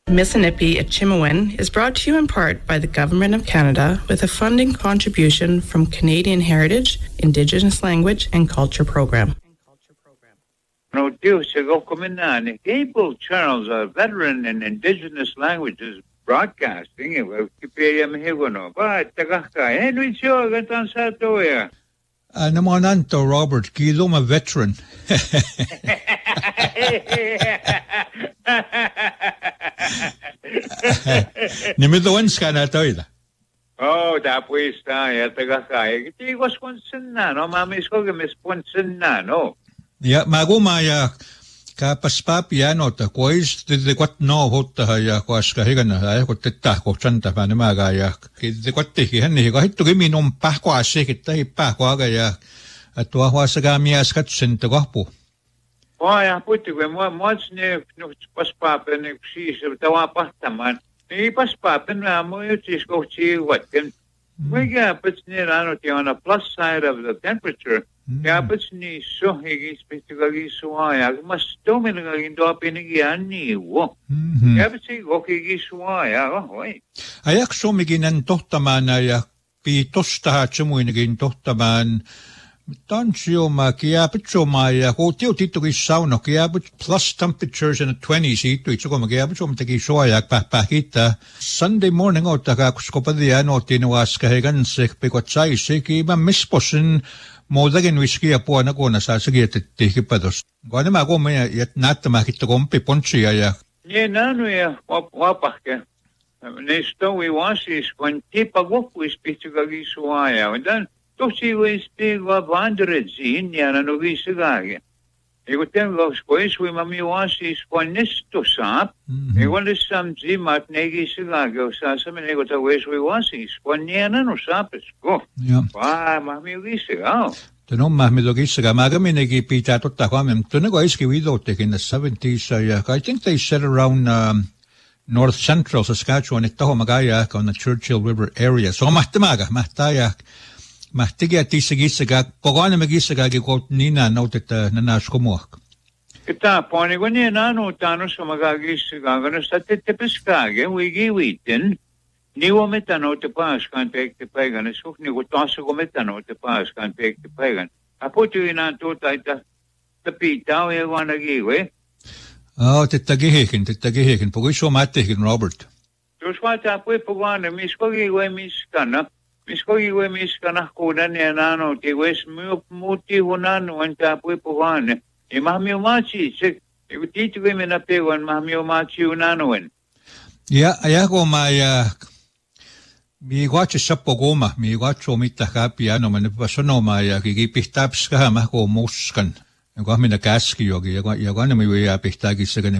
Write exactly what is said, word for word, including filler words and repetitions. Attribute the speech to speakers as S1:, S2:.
S1: Mississippi at Chimawin is brought to you in part by the Government of Canada with a funding contribution from Canadian Heritage, Indigenous Language and Culture Program.
S2: No, Deus, Cable Charles, a veteran in Indigenous Languages Broadcasting, Wikipedia Mahigono, but Tagaka, Henry Cho, Gatan Satoya.
S3: Namananto, Robert, Gilom, a veteran. Nimidowanska na to.
S2: Oh, tapos tayo, Tagaka. Iti Wisconsin na, no? Mamis ko, Wisconsin na, no?
S3: Ja, magumaya kapaspapiano ta kois de quat no hotta ja koska higana ja ko tetta ko chanta pa namaga ja de quat te hi hanni ko hittu kimi non pa ko asik ta hi pa ko ga ja atua huasaga mias katsen to gopu
S2: oh ja putti ko mo motsne no paspapen ne siis tawa pahtaman ni paspapen na mo yutis ko chi watken we ga putsne rano ti on a plus side of the temperature. Ja, putsni so higis pitigagi suaya, mas domin ang indo pinigian ni wo. Ja, putsi gokigi suaya, oi.
S3: Ayak so miginan tohtaman ayak pitosta chumuinigin tohtaman. Tansio ma kia pitso ma ya ko tio tito ki sauna kia but plus temperatures in the twenties ito ito ko magia pitso matagi suaya pa pakita Sunday morning o taka kuskopadia no tinuas kahigan sik pikotsai siki ma misposin Modagin whisky apo na ko na sasagi at tikipados. Gwana ma ko may yat nat makita ko piponchi ya.
S2: Ye nano ya wapak ke. Nesto we wasis kon tipagok wis pitugagi suaya. Dan to si wis pigwa vandredzi ya na no wisagagi. Ego tengo skois we mami wasis kon nesto sap. Ego lisam zi mat negi sigagi o sasam nego ta wis we wasis kon niana no sapes ko.
S3: Ja.
S2: Wow, mami wisagao.
S3: Tuno mahmi logisaga magami negi pita to ta kwam tuno ko iski wido tek in the seventies uh, I think they set around um, north central Saskatchewan it to magaya on the Churchill River area so mahtamaga mahtaya mahtigia tisigisaga pogana magisaga gi ko nina notet nanas komuak
S2: Kita pone ko ni nano tano sa magagisiga gano sa titipeskage wigi witin Ni wo metano te pas kan pek te pagan so ni go taso go metano te pas kan pek te pagan apotu ina to taita te pita we wana giwe
S3: oh te tagihekin te tagihekin pogo so matekin Robert
S2: to swata po pogana misko giwe miskana misko giwe miskana ko na ni nano te wes mu muti hunano anta po pogana e mami machi se e titu we mena pegan mami machi unano en
S3: ya ya go maya Mi guacho sapo goma, mi guacho mita piano, me pasó no maya, que que pistapska más como muskan. Igual me na kaski yogi, igual igual no me voy a pistar que se